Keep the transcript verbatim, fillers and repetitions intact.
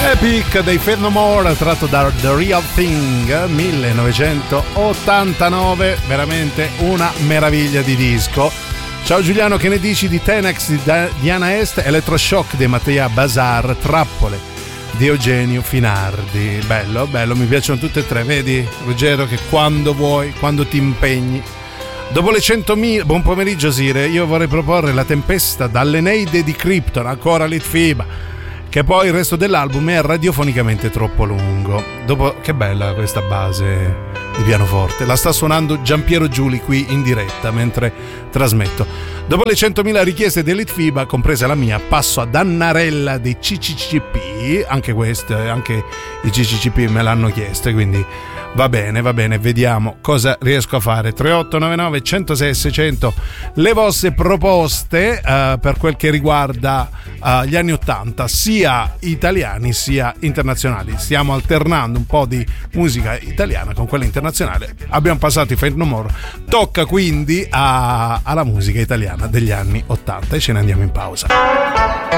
Epic dei Faith No More, tratto da The Real Thing millenovecentottantanove, veramente una meraviglia di disco. Ciao Giuliano, che ne dici di Tenex di Diana Est, Electroshock di Mattia Bazar, Trappole di Eugenio Finardi? Bello, bello, mi piacciono tutte e tre, vedi Ruggero che quando vuoi, quando ti impegni. Dopo le centomila, buon pomeriggio Sire, io vorrei proporre La Tempesta dall'Eneide di Krypton, ancora Litfiba, che poi il resto dell'album è radiofonicamente troppo lungo. Dopo, che bella questa base di pianoforte, la sta suonando Giampiero Giuli qui in diretta mentre trasmetto. Dopo le centomila richieste dell'Itfiba, compresa la mia, passo ad Annarella dei C C C P, anche queste, anche i C C C P me l'hanno chieste, quindi va bene, va bene, vediamo cosa riesco a fare. tre otto nove nove uno zero sei seicento le vostre proposte uh, per quel che riguarda uh, gli anni ottanta, sia italiani sia internazionali. Stiamo alternando un po' di musica italiana con quella internazionale. Abbiamo passato i Faith No More, tocca quindi a, alla musica italiana degli anni ottanta e ce ne andiamo in pausa.